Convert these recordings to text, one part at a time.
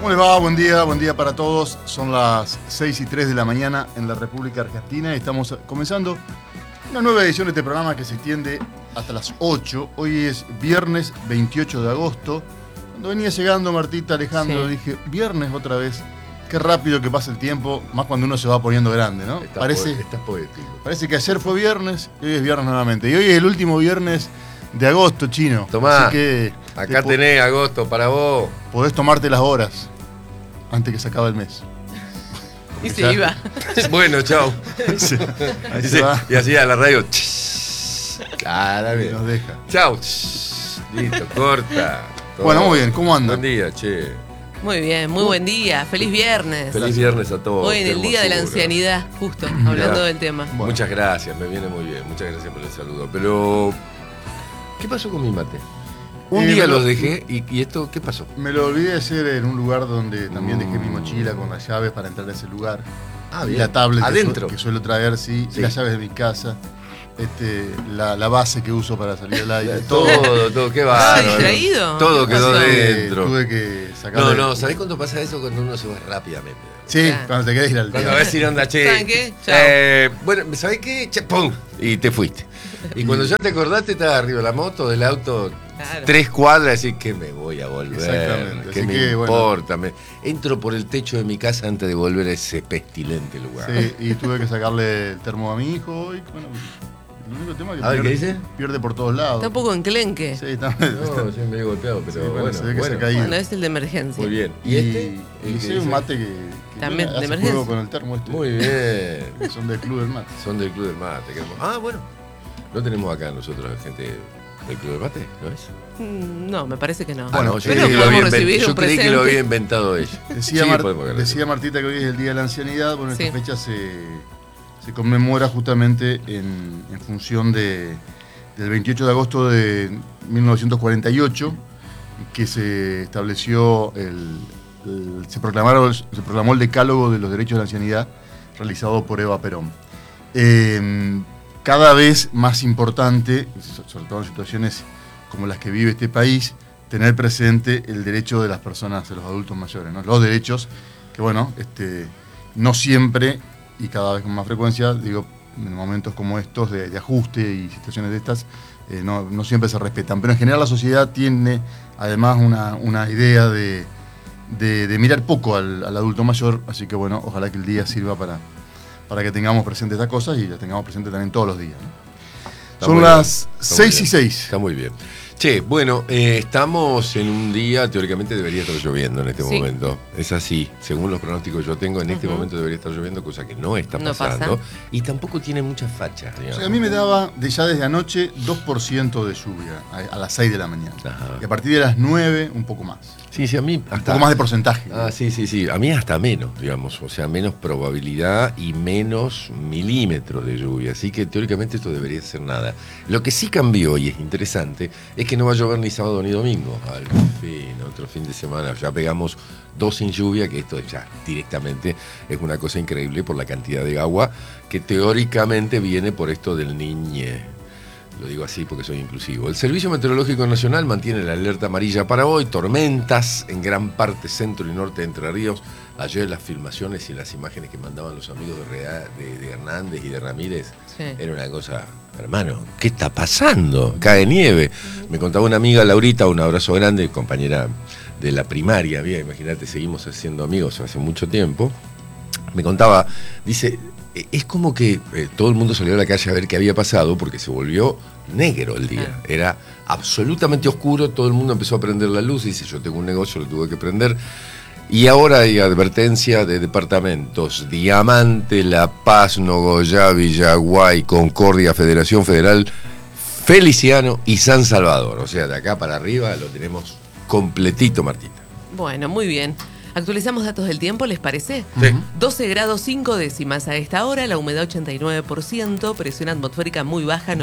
¿Cómo les va? Buen día para todos. Son las 6:03 de la mañana en la República Argentina y estamos comenzando una nueva edición de este programa que se extiende hasta las 8. Hoy es viernes 28 de agosto. Cuando venía llegando Martita, Alejandro, dije, viernes otra vez. Qué rápido que pasa el tiempo, más cuando uno se va poniendo grande, ¿no? Estás poético. Parece que ayer fue viernes y hoy es viernes nuevamente. Y hoy es el último viernes de agosto, Chino. Tomá, así que acá tenés agosto para vos. Podés tomarte las horas antes que se acabe el mes. Y se iba. Bueno, chao. Sí, ahí se va. Y así a la radio. Claro, Y nos deja. Chao. Listo, corta. Todo. Bueno, muy bien, ¿cómo andan? Buen día, che. Muy bien, muy buen día. Feliz viernes. Feliz viernes a todos. Hoy en el Día de la Ancianidad, justo, hablando del tema. Bueno. Muchas gracias, me viene muy bien. Muchas gracias por el saludo. Pero, ¿qué pasó con mi mate? Un día los dejé y esto, ¿qué pasó? Me lo olvidé de hacer en un lugar donde también dejé mi mochila con las llaves para entrar a ese lugar. Ah, Y bien. la tablet Adentro. que suelo traer, sí. Sí. Y las llaves de mi casa. La base que uso para salir al aire. Todo, qué bárbaro. distraído? Todo ¿Qué quedó pasó? dentro. Tuve que sacarle. No, ¿sabés cuándo pasa eso? Cuando uno se va rápidamente. Sí, Ah. cuando te querés ir al Cuando día. ves si onda, che. ¿Saben qué? Chao. Bueno, ¿sabés qué? Che, ¡pum! Y te fuiste. Y cuando ya te acordaste, estabas arriba de la moto, del auto, Claro. 3 cuadras, y que me voy a volver. Exactamente, ¿Qué así me que, bueno. importa? Entro por el techo de mi casa antes de volver a ese pestilente lugar. Sí, y tuve que sacarle el termo a mi hijo. Y bueno, el único tema es que A ver, ¿qué dice? pierde por todos lados. Está un poco enclenque. Sí, está. No, yo me he golpeado, pero Sí, bueno, bueno, se ve que se bueno. ha caído. Bueno, es el de emergencia. Muy bien. Y ¿Y este? y ¿El que sí, dice? un mate que También de hace emergencia. juego con el termo este. Muy bien. Que son del Club del Mate. Son del Club del Mate. qué hermoso. Ah, bueno. No tenemos acá nosotros gente del Club del Mate, ¿no es? No, me parece que no. Bueno, yo pero creí que lo podemos había recibir yo un creí que presente. lo había inventado ella. Decía, Sí, podemos agarrar. decía Martita que hoy es el Día de la Ancianidad. Bueno, esta Sí. fecha se conmemora justamente en función del 28 de agosto de 1948, que se estableció se proclamó el Decálogo de los Derechos de la Ancianidad realizado por Eva Perón. Cada vez más importante, sobre todo en situaciones como las que vive este país, tener presente el derecho de las personas, de los adultos mayores, ¿no? Los derechos que, bueno, no siempre y cada vez con más frecuencia, digo, en momentos como estos de ajuste y situaciones de estas, no siempre se respetan. Pero en general la sociedad tiene además una idea de mirar poco al adulto mayor, así que bueno, ojalá que el día sirva para que tengamos presente estas cosas y las tengamos presente también todos los días, ¿no? Está Son muy las bien, está 6 muy y bien. 6. Está muy bien. Che, bueno, estamos en un día, teóricamente debería estar lloviendo en este Sí. momento. Es así, según los pronósticos que yo tengo, en este momento debería estar lloviendo, cosa que no está No pasando. pasa. Y tampoco tiene muchas fachas, O digamos. sea, a mí me daba ya desde anoche 2% de lluvia a las 6 de la mañana. Ajá. Y a partir de las 9, un poco más. Sí, a mí Un hasta... poco más de porcentaje. Ah, sí. A mí hasta menos, digamos. O sea, menos probabilidad y menos milímetros de lluvia. Así que teóricamente esto debería ser nada. Lo que sí cambió, y es interesante, es que no va a llover ni sábado ni domingo. Al fin, otro fin de semana. Ya pegamos 2 sin lluvia, que esto ya directamente es una cosa increíble por la cantidad de agua que teóricamente viene por esto del Niñe. Lo digo así porque soy inclusivo. El Servicio Meteorológico Nacional mantiene la alerta amarilla para hoy. Tormentas en gran parte centro y norte de Entre Ríos. Ayer las filmaciones y las imágenes que mandaban los amigos de Hernández y de Ramírez Sí. era una cosa, hermano, ¿qué está pasando? Cae nieve. Me contaba una amiga, Laurita, un abrazo grande, compañera de la primaria. Bien, imagínate, seguimos siendo amigos hace mucho tiempo. Me contaba, dice, es como que todo el mundo salió a la calle a ver qué había pasado porque se volvió negro el día. Ah. Era absolutamente oscuro, todo el mundo empezó a prender la luz, dice, yo tengo un negocio, lo tuve que prender. Y ahora hay advertencia de departamentos: Diamante, La Paz, Nogoyá, Villaguay, Concordia, Federación Federal, Feliciano y San Salvador. O sea, de acá para arriba lo tenemos completito, Martita. Bueno, muy bien. Actualizamos datos del tiempo, ¿les parece? Sí. 12 grados 5 décimas a esta hora, la humedad 89%, presión atmosférica muy baja,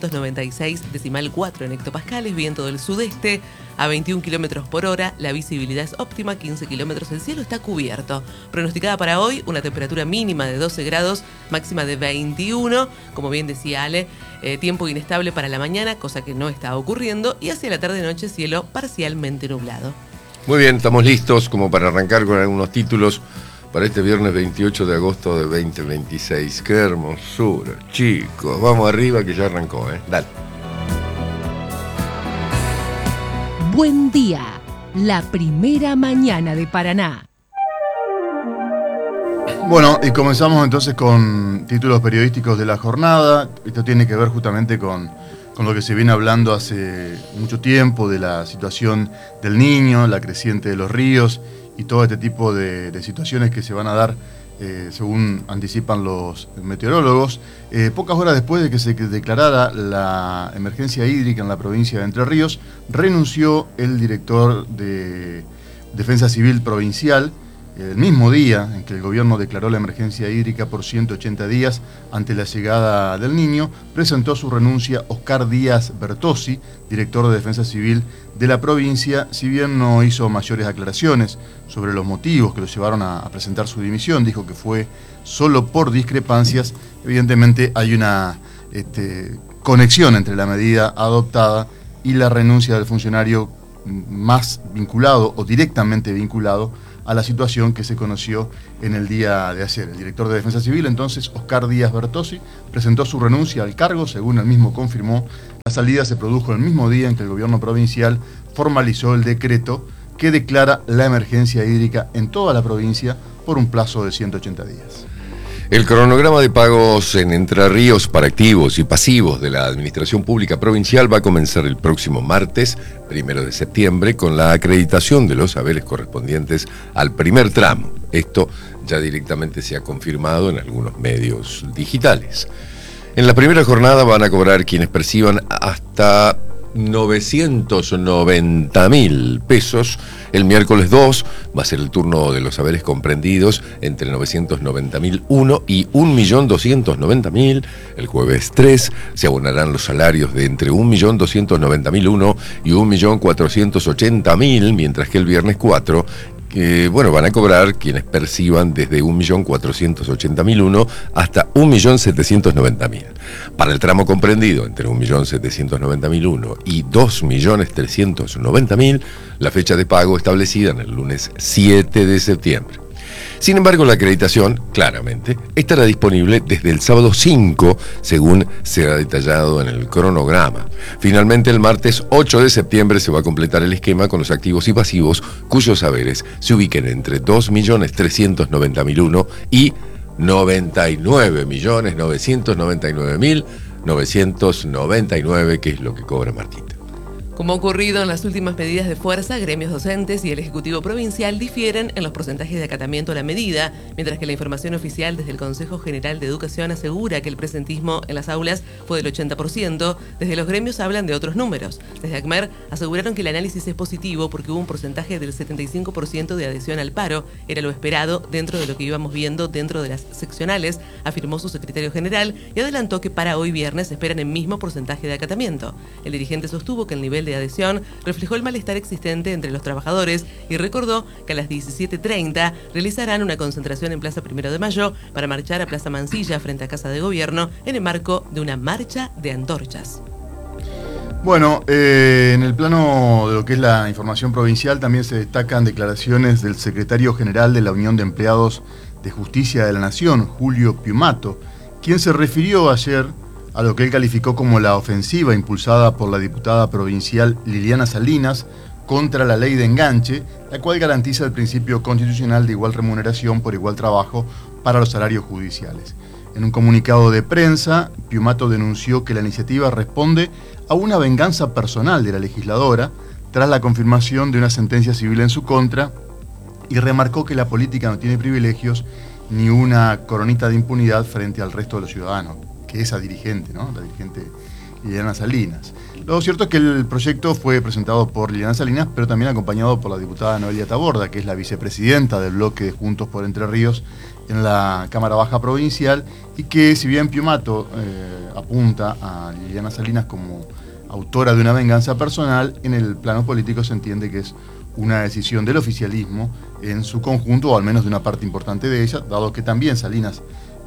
996,4 en hectopascales, viento del sudeste a 21 kilómetros por hora, la visibilidad es óptima, 15 kilómetros, el cielo está cubierto. Pronosticada para hoy, una temperatura mínima de 12 grados, máxima de 21, como bien decía Ale, tiempo inestable para la mañana, cosa que no está ocurriendo, y hacia la tarde-noche cielo parcialmente nublado. Muy bien, estamos listos como para arrancar con algunos títulos para este viernes 28 de agosto de 2026. ¡Qué hermosura, chicos! Vamos arriba que ya arrancó, ¿eh? Dale. Buen día, la primera mañana de Paraná. Bueno, y comenzamos entonces con títulos periodísticos de la jornada. Esto tiene que ver justamente con lo que se viene hablando hace mucho tiempo, de la situación del Niño, la creciente de los ríos y todo este tipo de situaciones que se van a dar, según anticipan los meteorólogos. Pocas horas después de que se declarara la emergencia hídrica en la provincia de Entre Ríos, renunció el director de Defensa Civil Provincial, el mismo día en que el gobierno declaró la emergencia hídrica por 180 días ante la llegada del Niño. Presentó su renuncia Oscar Díaz Bertossi, director de Defensa Civil de la provincia. Si bien no hizo mayores aclaraciones sobre los motivos que lo llevaron a presentar su dimisión, dijo que fue solo por discrepancias. Evidentemente hay una conexión entre la medida adoptada y la renuncia del funcionario más vinculado o directamente vinculado a la situación que se conoció en el día de ayer. El director de Defensa Civil, entonces, Oscar Díaz Bertossi, presentó su renuncia al cargo. Según él mismo confirmó, la salida se produjo el mismo día en que el gobierno provincial formalizó el decreto que declara la emergencia hídrica en toda la provincia por un plazo de 180 días. El cronograma de pagos en Entre Ríos para activos y pasivos de la Administración Pública Provincial va a comenzar el próximo martes, 1 de septiembre, con la acreditación de los saberes correspondientes al primer tramo. Esto ya directamente se ha confirmado en algunos medios digitales. En la primera jornada van a cobrar quienes perciban hasta 990.000 pesos. El miércoles 2 va a ser el turno de los saberes comprendidos entre 990.001 y 1.290.000. El jueves 3 se abonarán los salarios de entre 1.290.001 y 1.480.000, mientras que el viernes 4 van a cobrar quienes perciban desde 1.480.001 hasta 1.790.000. Para el tramo comprendido entre 1.790.001 y 2.390.000, la fecha de pago establecida en el lunes 7 de septiembre. Sin embargo, la acreditación, claramente, estará disponible desde el sábado 5, según se ha detallado en el cronograma. Finalmente, el martes 8 de septiembre se va a completar el esquema con los activos y pasivos cuyos saberes se ubiquen entre 2.390.001 y 99.999.999, que es lo que cobra Martita. Como ha ocurrido en las últimas medidas de fuerza, gremios docentes y el Ejecutivo Provincial difieren en los porcentajes de acatamiento a la medida, mientras que la información oficial desde el Consejo General de Educación asegura que el presentismo en las aulas fue del 80%, desde los gremios hablan de otros números. Desde ACMER aseguraron que el análisis es positivo porque hubo un porcentaje del 75% de adhesión al paro, era lo esperado dentro de lo que íbamos viendo dentro de las seccionales, afirmó su secretario general y adelantó que para hoy viernes esperan el mismo porcentaje de acatamiento. El dirigente sostuvo que el nivel de adhesión reflejó el malestar existente entre los trabajadores y recordó que a las 17:30 realizarán una concentración en Plaza 1 de Mayo para marchar a Plaza Mansilla frente a Casa de Gobierno en el marco de una marcha de antorchas. Bueno, en el plano de lo que es la información provincial también se destacan declaraciones del secretario general de la Unión de Empleados de Justicia de la Nación, Julio Piumato, quien se refirió ayer a lo que él calificó como la ofensiva impulsada por la diputada provincial Liliana Salinas contra la ley de enganche, la cual garantiza el principio constitucional de igual remuneración por igual trabajo para los salarios judiciales. En un comunicado de prensa, Piumato denunció que la iniciativa responde a una venganza personal de la legisladora tras la confirmación de una sentencia civil en su contra y remarcó que la política no tiene privilegios ni una coronita de impunidad frente al resto de los ciudadanos, que esa dirigente, ¿no? La dirigente Liliana Salinas. Lo cierto es que el proyecto fue presentado por Liliana Salinas, pero también acompañado por la diputada Noelia Taborda, que es la vicepresidenta del bloque de Juntos por Entre Ríos en la Cámara Baja Provincial, y que si bien Piumato apunta a Liliana Salinas como autora de una venganza personal, en el plano político se entiende que es una decisión del oficialismo en su conjunto, o al menos de una parte importante de ella, dado que también Salinas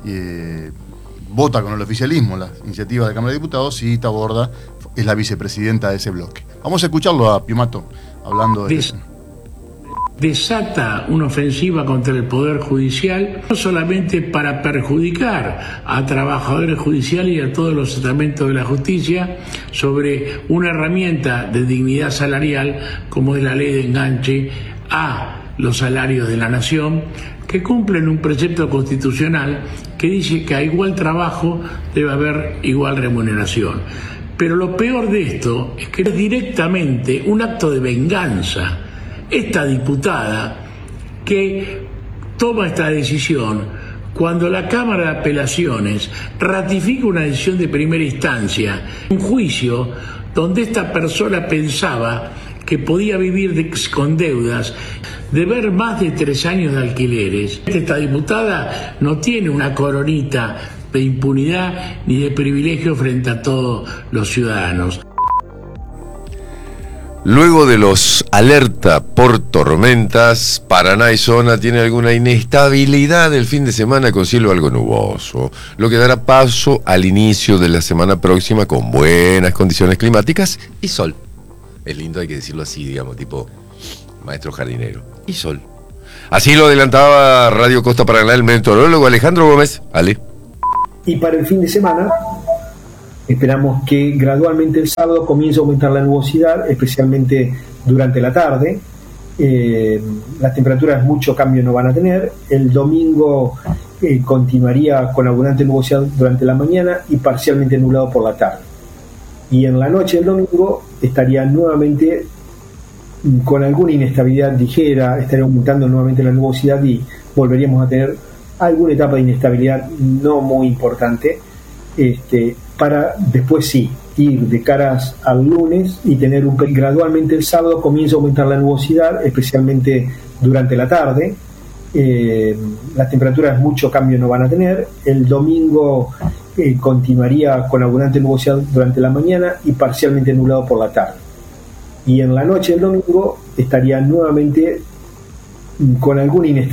vota con el oficialismo las iniciativas de la Cámara de Diputados y Taborda es la vicepresidenta de ese bloque. Vamos a escucharlo a Piumato hablando de eso. desata una ofensiva contra el Poder Judicial, no solamente para perjudicar a trabajadores judiciales y a todos los estamentos de la justicia sobre una herramienta de dignidad salarial como es la ley de enganche a los salarios de la nación, que cumplen un precepto constitucional que dice que a igual trabajo debe haber igual remuneración. Pero lo peor de esto es que es directamente un acto de venganza. Esta diputada que toma esta decisión cuando la Cámara de Apelaciones ratifica una decisión de primera instancia, un juicio donde esta persona pensaba que podía vivir con deudas, deber más de 3 años de alquileres. Esta diputada no tiene una coronita de impunidad ni de privilegio frente a todos los ciudadanos. Luego de los alerta por tormentas, Paraná y zona tiene alguna inestabilidad el fin de semana con cielo algo nuboso, lo que dará paso al inicio de la semana próxima con buenas condiciones climáticas y sol. Es lindo, hay que decirlo así, digamos, tipo maestro jardinero. Y sol. Así lo adelantaba Radio Costa Paraná el meteorólogo Alejandro Gómez. Ale. Y para el fin de semana esperamos que gradualmente el sábado comience a aumentar la nubosidad, especialmente durante la tarde. Las temperaturas mucho cambio no van a tener. El domingo continuaría con abundante nubosidad durante la mañana y parcialmente nublado por la tarde. Y en la noche del domingo estaría nuevamente con alguna inestabilidad ligera, estaría aumentando nuevamente la nubosidad y volveríamos a tener alguna etapa de inestabilidad no muy importante, para después sí ir de caras al lunes y tener gradualmente el sábado comienza a aumentar la nubosidad, especialmente durante la tarde. Las temperaturas mucho cambio no van a tener. El domingo continuaría con abundante nubosidad durante la mañana y parcialmente nublado por la tarde. Y en la noche del domingo estaría nuevamente con alguna inestabilidad